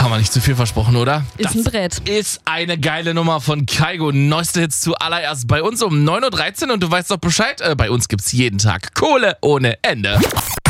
Haben wir nicht zu viel versprochen, oder? Ist ein Brett. Ist eine geile Nummer von Kygo. Neueste Hits zuallererst bei uns um 9:13 Uhr und du weißt doch Bescheid, bei uns gibt's jeden Tag Kohle ohne Ende.